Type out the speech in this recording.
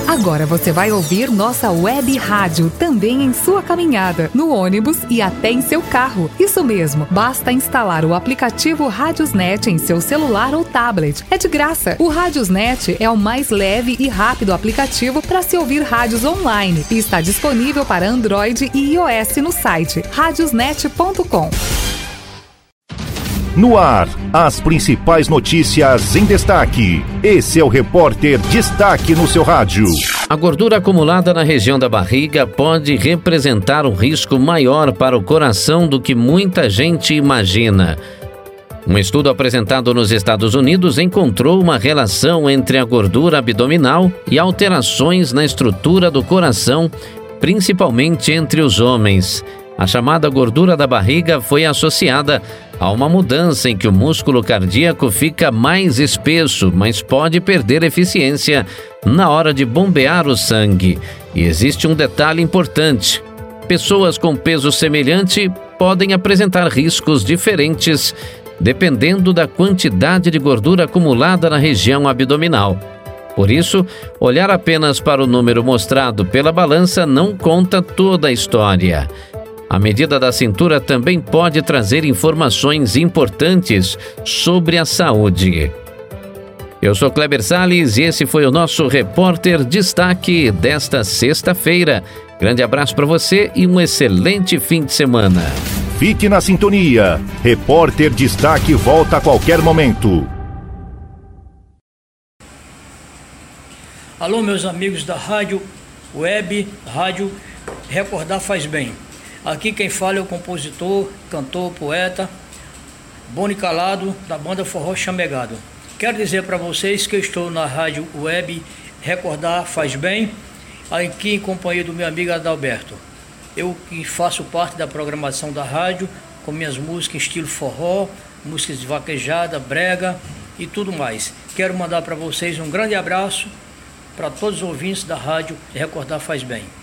Agora você vai ouvir nossa web rádio também em sua caminhada, no ônibus e até em seu carro. Isso mesmo, basta instalar o aplicativo Radiosnet em seu celular ou tablet. É de graça. O Radiosnet é o mais leve e rápido aplicativo para se ouvir rádios online e está disponível para Android e iOS no site radiosnet.com. No ar, as principais notícias em destaque. Esse é o Repórter Destaque no seu rádio. A gordura acumulada na região da barriga pode representar um risco maior para o coração do que muita gente imagina. Um estudo apresentado nos Estados Unidos encontrou uma relação entre a gordura abdominal e alterações na estrutura do coração, principalmente entre os homens. A chamada gordura da barriga foi associada a uma mudança em que o músculo cardíaco fica mais espesso, mas pode perder eficiência na hora de bombear o sangue. E existe um detalhe importante: pessoas com peso semelhante podem apresentar riscos diferentes dependendo da quantidade de gordura acumulada na região abdominal. Por isso, olhar apenas para o número mostrado pela balança não conta toda a história. A medida da cintura também pode trazer informações importantes sobre a saúde. Eu sou Kleber Salles e esse foi o nosso Repórter Destaque desta sexta-feira. Grande abraço para você e um excelente fim de semana. Fique na sintonia. Repórter Destaque volta a qualquer momento. Alô, meus amigos da Rádio Web, Rádio Recordar Faz Bem. Aqui quem fala é o compositor, cantor, poeta Boni Calado, da banda Forró Chamegado. Quero dizer para vocês que eu estou na Rádio Web Recordar Faz Bem, aqui em companhia do meu amigo Adalberto. Eu que faço parte da programação da rádio, com minhas músicas em estilo forró, músicas de vaquejada, brega e tudo mais. Quero mandar para vocês um grande abraço para todos os ouvintes da Rádio Recordar Faz Bem.